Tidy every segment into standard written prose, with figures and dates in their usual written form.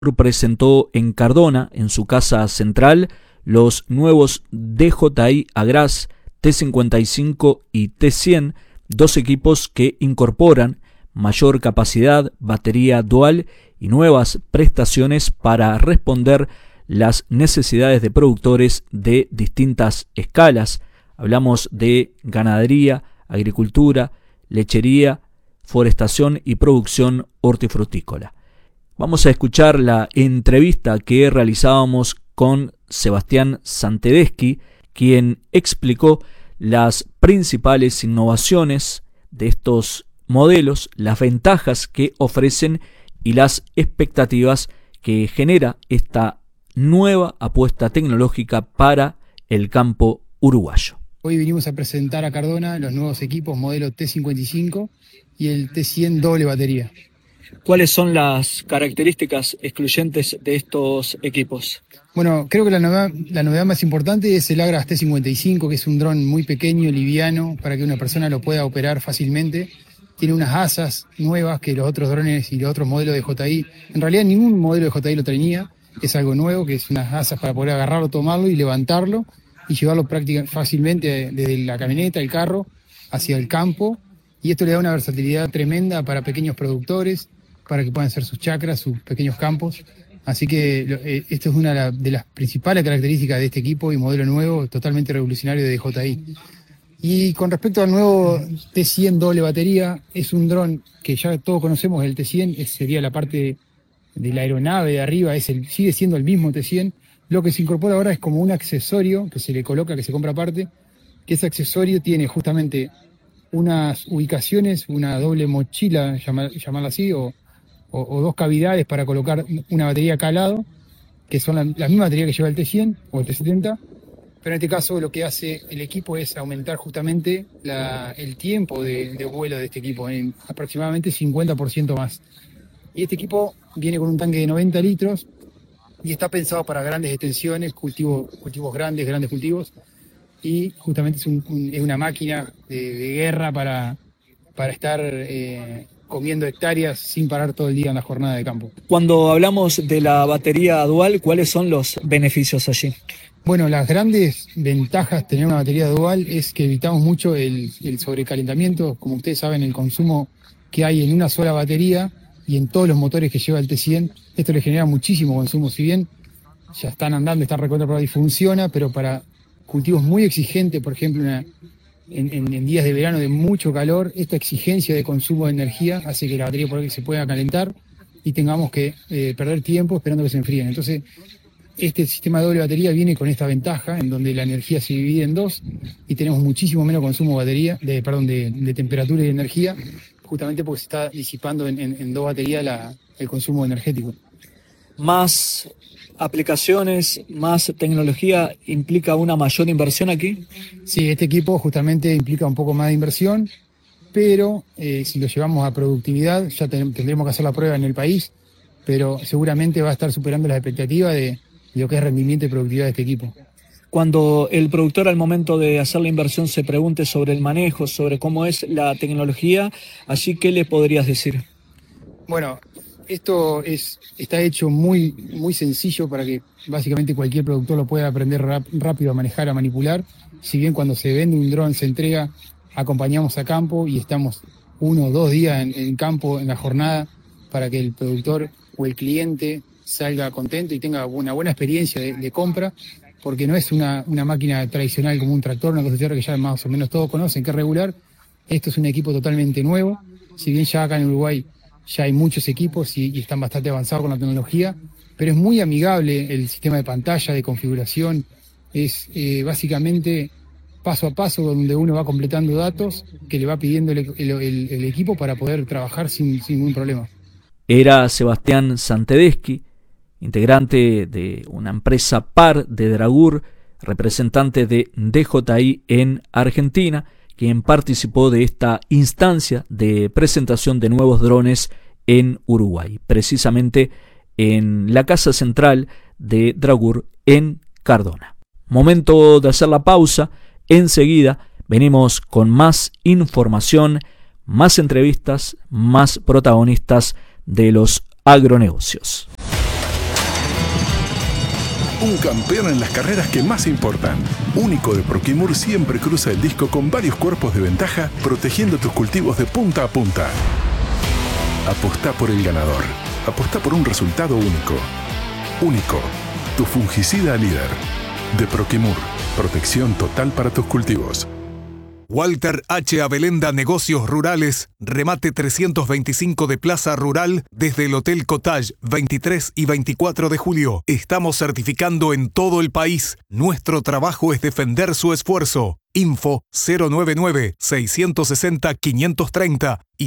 presentó en Cardona, en su casa central, los nuevos DJI Agras T55 y T100, dos equipos que incorporan mayor capacidad, batería dual y nuevas prestaciones para responder las necesidades de productores de distintas escalas. Hablamos de ganadería, agricultura, lechería, forestación y producción hortifrutícola. Vamos a escuchar la entrevista que realizábamos con Sebastián Santedeschi, quien explicó las principales innovaciones de estos modelos, las ventajas que ofrecen y las expectativas que genera esta nueva apuesta tecnológica para el campo uruguayo. Hoy vinimos a presentar a Cardona los nuevos equipos modelo T55 y el T100 doble batería. ¿Cuáles son las características excluyentes de estos equipos? Bueno, creo que la novedad más importante es el Agras T55, que es un dron muy pequeño, liviano, para que una persona lo pueda operar fácilmente. Tiene unas asas nuevas que los otros drones y los otros modelos de DJI, en realidad ningún modelo de DJI lo tenía, es algo nuevo, que es unas asas para poder agarrarlo, tomarlo y levantarlo y llevarlo fácilmente desde la camioneta, el carro, hacia el campo. Y esto le da una versatilidad tremenda para pequeños productores, para que puedan hacer sus chacras, sus pequeños campos. Así que esto es una de las principales características de este equipo y modelo nuevo, totalmente revolucionario de DJI. Y con respecto al nuevo T100 doble batería, es un dron que ya todos conocemos, el T100, sería la parte de la aeronave de arriba, sigue siendo el mismo T100. Lo que se incorpora ahora es como un accesorio que se le coloca, que se compra aparte, que ese accesorio tiene justamente unas ubicaciones, una doble mochila, llamarla así, o dos cavidades para colocar una batería acá al lado, que son la misma batería que lleva el T100 o el T70, pero en este caso lo que hace el equipo es aumentar justamente el tiempo de vuelo de este equipo en aproximadamente 50% más. Y este equipo viene con un tanque de 90 litros y está pensado para grandes extensiones, cultivos grandes cultivos, y justamente es una máquina de guerra para estar comiendo hectáreas sin parar todo el día en la jornada de campo. Cuando hablamos de la batería dual, ¿cuáles son los beneficios allí? Bueno, las grandes ventajas de tener una batería dual es que evitamos mucho el sobrecalentamiento. Como ustedes saben, el consumo que hay en una sola batería y en todos los motores que lleva el T100, esto le genera muchísimo consumo. Si bien ya están andando, están recontra y funciona, pero para cultivos muy exigentes, por ejemplo, en días de verano de mucho calor, esta exigencia de consumo de energía hace que la batería por ahí se pueda calentar y tengamos que perder tiempo esperando que se enfríen. Entonces, este sistema de doble batería viene con esta ventaja, en donde la energía se divide en dos y tenemos muchísimo menos consumo de temperatura y de energía, justamente porque se está disipando en dos baterías el consumo energético. ¿Más aplicaciones, más tecnología implica una mayor inversión aquí? Sí, este equipo justamente implica un poco más de inversión, pero si lo llevamos a productividad, ya tendremos que hacer la prueba en el país, pero seguramente va a estar superando las expectativas de lo que es rendimiento y productividad de este equipo. Cuando el productor al momento de hacer la inversión se pregunte sobre el manejo, sobre cómo es la tecnología, allí, ¿qué le podrías decir? Bueno, esto está hecho muy, muy sencillo para que básicamente cualquier productor lo pueda aprender rápido a manejar, a manipular. Si bien cuando se vende un dron, se entrega, acompañamos a campo y estamos 1 o 2 días en campo en la jornada para que el productor o el cliente salga contento y tenga una buena experiencia de compra, porque no es una máquina tradicional como un tractor, una cosechadora que ya más o menos todos conocen, que es regular. Esto es un equipo totalmente nuevo. Si bien ya acá en Uruguay ya hay muchos equipos y están bastante avanzados con la tecnología, pero es muy amigable el sistema de pantalla, de configuración. Es básicamente paso a paso donde uno va completando datos que le va pidiendo el equipo para poder trabajar sin ningún problema. Era Sebastián Santedeschi, integrante de una empresa par de Dragur, representante de DJI en Argentina, quien participó de esta instancia de presentación de nuevos drones en Uruguay, precisamente en la casa central de Dragur en Cardona. Momento de hacer la pausa. Enseguida venimos con más información, más entrevistas, más protagonistas de los agronegocios. Un campeón en las carreras que más importan. Único de Proquimur siempre cruza el disco con varios cuerpos de ventaja, protegiendo tus cultivos de punta a punta. Apostá por el ganador. Apostá por un resultado único. Único. Tu fungicida líder. De Proquimur. Protección total para tus cultivos. Walter H. Abelenda Negocios Rurales, remate 325 de Plaza Rural desde el Hotel Cottage, 23 y 24 de julio. Estamos certificando en todo el país. Nuestro trabajo es defender su esfuerzo. Info 099-660-530 y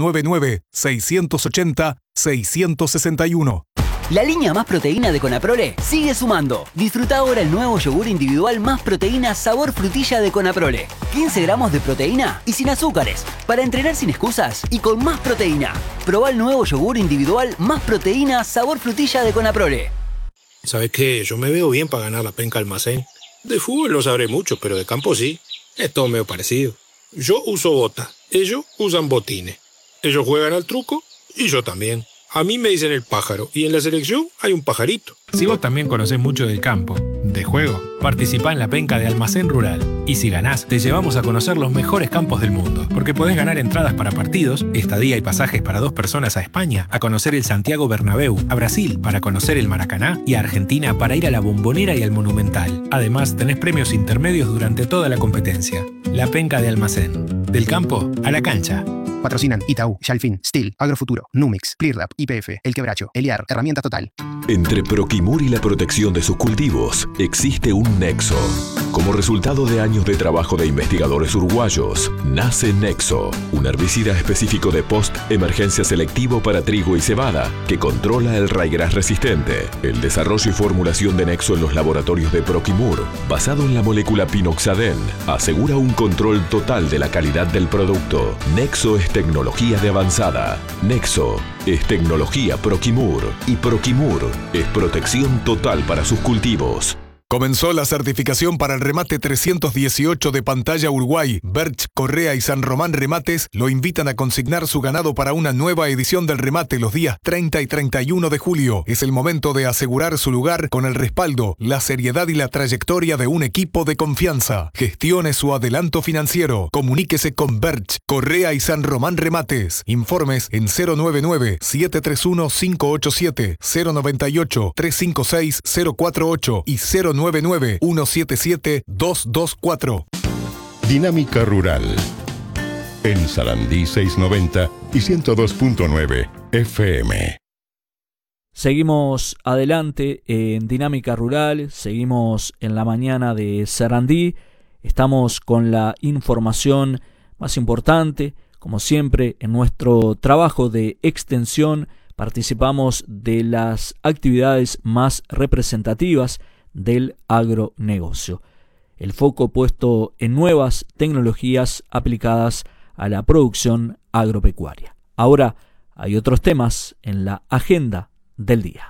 099-680-661. La línea Más Proteína de Conaprole sigue sumando. Disfruta ahora el nuevo yogur individual Más Proteína sabor frutilla de Conaprole. 15 gramos de proteína y sin azúcares, para entrenar sin excusas y con más proteína. Probá el nuevo yogur individual Más Proteína sabor frutilla de Conaprole. ¿Sabes qué? Yo me veo bien para ganar la penca almacén. De fútbol no sabré mucho, pero de campo sí. Es todo medio parecido. Yo uso botas, ellos usan botines. Ellos juegan al truco y yo también. A mí me dicen el pájaro, y en la selección hay un pajarito. Si vos también conocés mucho del campo, de juego, participá en la penca de Almacén Rural. Y si ganás, te llevamos a conocer los mejores campos del mundo. Porque podés ganar entradas para partidos, estadía y pasajes para 2 personas a España, a conocer el Santiago Bernabéu, a Brasil para conocer el Maracaná y a Argentina para ir a la Bombonera y al Monumental. Además, tenés premios intermedios durante toda la competencia. La penca de Almacén. Del campo a la cancha. Patrocinan Itaú, Shalfin, Steel, Agrofuturo, Numix, Clearlab, YPF, El Quebracho, Eliar, Herramienta Total. Entre Proquimur y la protección de sus cultivos existe un nexo. Como resultado de años de trabajo de investigadores uruguayos, nace Nexo, un herbicida específico de post-emergencia selectivo para trigo y cebada que controla el raigras resistente. El desarrollo y formulación de Nexo en los laboratorios de Proquimur, basado en la molécula pinoxaden, asegura un control total de la calidad del producto. Nexo es tecnología de avanzada. Nexo es tecnología Proquimur y Proquimur es protección total para sus cultivos. Comenzó la certificación para el remate 318 de Pantalla Uruguay. Berch, Correa y San Román Remates lo invitan a consignar su ganado para una nueva edición del remate los días 30 y 31 de julio. Es el momento de asegurar su lugar con el respaldo, la seriedad y la trayectoria de un equipo de confianza. Gestione su adelanto financiero. Comuníquese con Berch, Correa y San Román Remates. Informes en 099-731-587, 098-356-048 y 099-177-224. Dinámica Rural. En Sarandí 690 y 102.9 FM. Seguimos adelante en Dinámica Rural, seguimos en la mañana de Sarandí, estamos con la información más importante, como siempre en nuestro trabajo de extensión participamos de las actividades más representativas del agronegocio. El foco puesto en nuevas tecnologías aplicadas a la producción agropecuaria. Ahora hay otros temas en la agenda del día.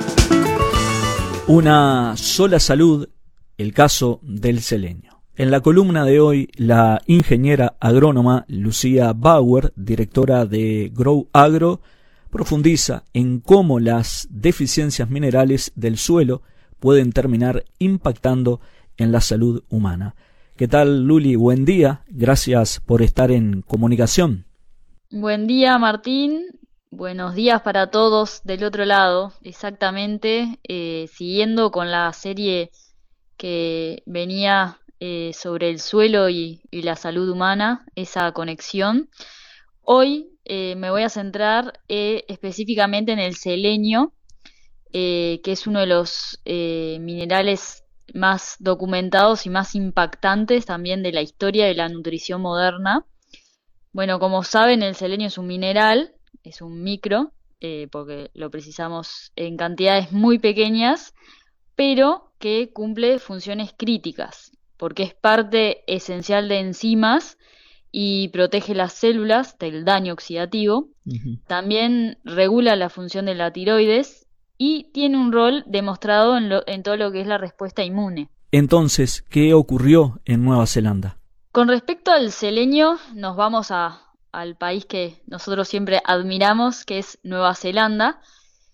Una sola salud, el caso del seleño. En la columna de hoy, la ingeniera agrónoma Lucía Bauer, directora de Grow Agro, profundiza en cómo las deficiencias minerales del suelo pueden terminar impactando en la salud humana. ¿Qué tal, Luli? Buen día. Gracias por estar en comunicación. Buen día, Martín. Buenos días para todos del otro lado. Exactamente, siguiendo con la serie que venía sobre el suelo y la salud humana, esa conexión. Hoy me voy a centrar específicamente en el selenio, que es uno de los minerales más documentados y más impactantes también de la historia de la nutrición moderna. Bueno, como saben, el selenio es un mineral, es un micro, porque lo precisamos en cantidades muy pequeñas, pero que cumple funciones críticas, porque es parte esencial de enzimas y protege las células del daño oxidativo. Uh-huh. También regula la función de la tiroides y tiene un rol demostrado en todo lo que es la respuesta inmune. Entonces, ¿qué ocurrió en Nueva Zelanda? Con respecto al selenio, nos vamos al país que nosotros siempre admiramos, que es Nueva Zelanda.